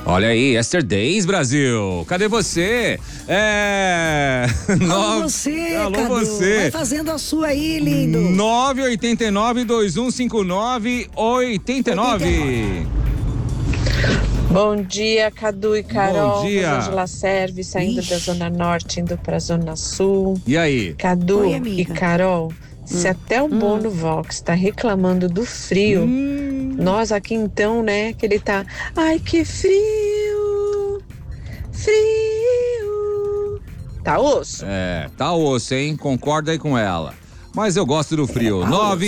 Olha aí, Yesterdays, Brasil. Cadê você? Alô você, Alô Cadu. você. Vai fazendo a sua aí, lindo. 989-2159-89. Bom dia, Cadu e Carol. Bom dia. Rosângela Serve, saindo da Zona Norte, indo pra Zona Sul. E aí? Cadu Oi, e amiga. Carol, se até o Bono Vox tá reclamando do frio, nós aqui então, né, que ele tá... Ai, que frio! Frio! Tá osso? Tá osso, hein? Concorda aí com ela. Mas eu gosto do frio.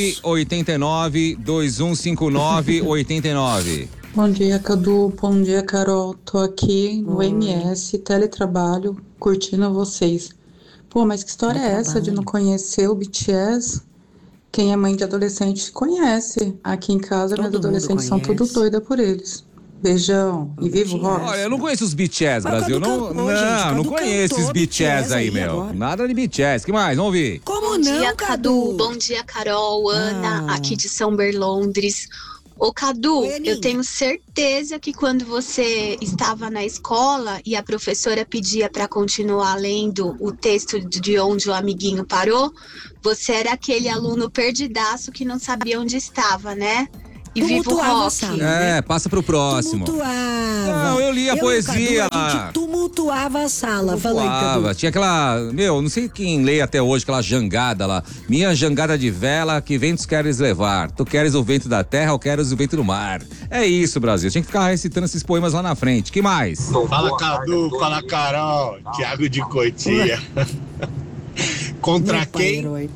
989-2159-89. Bom dia, Cadu. Bom dia, Carol. Tô aqui no MS, teletrabalho, curtindo vocês. Pô, mas que história é essa de não conhecer o BTS? Quem é mãe de adolescente conhece. Aqui em casa, Todo meus mundo adolescentes são conhece. tudo doida por eles. Beijão. E viva o rock. Olha, eu não conheço os BTS, Mas o Brasil. Cadu Não, cantou, gente, o não Cadu conheço cantou esses BTS aí, meu. agora. Nada de BTS. Que mais? Vamos ouvir. Como Bom não, dia, Cadu? Bom dia, Carol, Ana, Ah. aqui de São Berlondres. Ô, Cadu, Oi, Aninha. eu tenho certeza que quando você estava na escola e a professora pedia para continuar lendo o texto de onde o amiguinho parou, você era aquele aluno perdidaço que não sabia onde estava, né? E viva o Tumultuava a rock. sala. Passa pro próximo. Tumultuava. Não, eu li a poesia Cadu, a gente tumultuava a sala. Fala aí, Cadu. Voava. Tinha aquela, não sei quem lê até hoje, aquela jangada lá. Minha jangada de vela, que ventos queres levar? Tu queres o vento da terra ou queres o vento do mar? É isso, Brasil. Tinha que ficar recitando esses poemas lá na frente. Que mais? Fala, Cadu, fala, Carol. Thiago de Coitia. Contra Meu pai, quem? herói.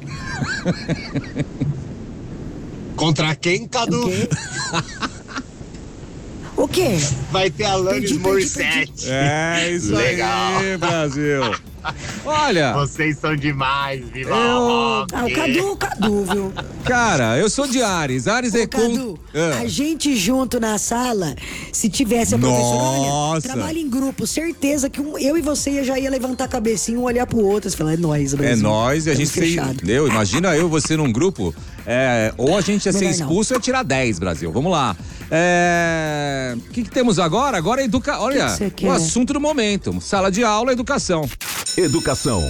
Contra quem, Cadu? O quê? O quê? Vai ter Alanis Perdi. Morissette. É isso Legal. aí, Brasil. Olha, Vocês são demais, viva Eu- o rock. Ah, o Cadu, viu? cara, eu sou de Ares. Ares é Ô, Cadu, a gente junto na sala, se tivesse a professora, olha, Nossa. trabalha em grupo, certeza que eu e você já ia levantar a cabecinha, um olhar pro outro e falar, é nóis, É Brasil. nós e a Tamo gente tem, fechado. entendeu? Imagina eu e você num grupo, ou a gente ia ser Melhor não. expulso ou ia tirar 10, Brasil. Vamos lá. O que temos agora? Agora é olha, você o quer? assunto do momento. Sala de aula, educação. Educação.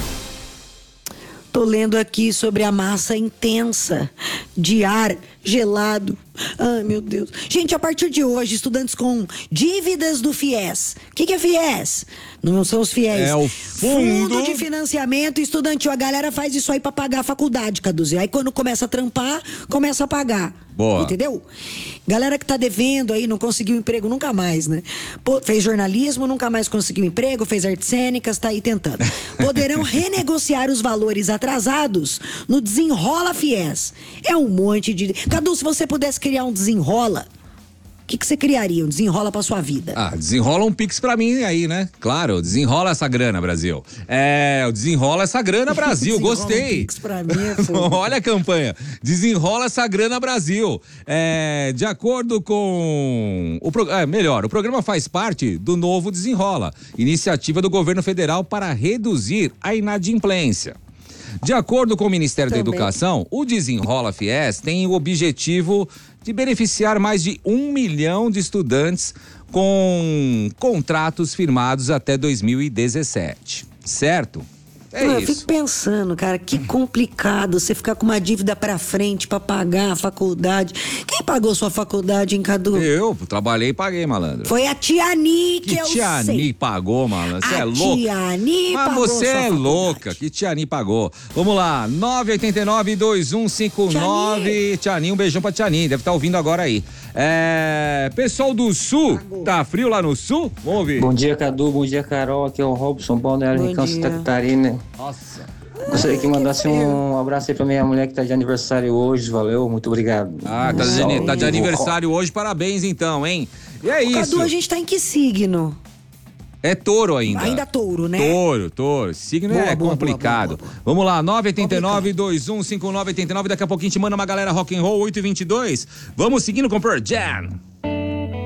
Tô lendo aqui sobre a massa intensa de ar gelado. Ai, meu Deus. Gente, a partir de hoje, estudantes com dívidas do FIES. O que é FIES? Não são os fiéis. É o fundo de financiamento estudantil. A galera faz isso aí pra pagar a faculdade, Caduzinho. Aí quando começa a trampar, começa a pagar. Boa. Entendeu? Galera que tá devendo aí, não conseguiu emprego nunca mais, né? Fez jornalismo, nunca mais conseguiu emprego, fez artes cênicas, tá aí tentando. Poderão renegociar os valores atrasados no Desenrola FIES. É um monte de... Cadu, se você pudesse criar um Desenrola, o que você criaria? Um Desenrola pra sua vida? Desenrola um Pix pra mim aí, né? Claro, desenrola essa grana, Brasil. Desenrola essa grana, Brasil. Desenrola Gostei. um Pix pra mim é fogo. Olha a campanha. Desenrola essa grana, Brasil. De acordo com o programa faz parte do novo Desenrola, iniciativa do governo federal para reduzir a inadimplência. De acordo com o Ministério da Educação, o Desenrola FIES tem o objetivo de beneficiar mais de 1 milhão de estudantes com contratos firmados até 2017. Certo? Eu isso. fico pensando, cara, que complicado você ficar com uma dívida pra frente pra pagar a faculdade. Quem pagou sua faculdade, hein, Cadu? Eu trabalhei e paguei, malandro. Foi a Tia Ni que eu Tia sei. Ni pagou, malandro. Você é louco. Tia Ni Mas pagou você sua é faculdade. louca. Que Tia Ni pagou. Vamos lá. 989-2159. Tia Ni, um beijão pra Tia Ni. Deve estar ouvindo agora aí. Pessoal do Sul. Tá frio lá no Sul? Vamos ouvir. Bom dia, Cadu. Bom dia, Carol. Aqui é o Robson, Balneário Rincão, Santa Catarina. Nossa. Gostaria que mandasse um abraço aí pra minha mulher que tá de aniversário hoje. Valeu, muito obrigado. Tá de aniversário hoje. Parabéns então, hein? E é isso. Cadu, a gente tá em que signo? É touro ainda. Ainda touro, né? Touro. Signo Boa, é boa, complicado. boa. Vamos lá, 989-2159-89. Daqui a pouquinho te manda uma galera rock and roll, 8h22. Vamos seguindo com Pearl Jam.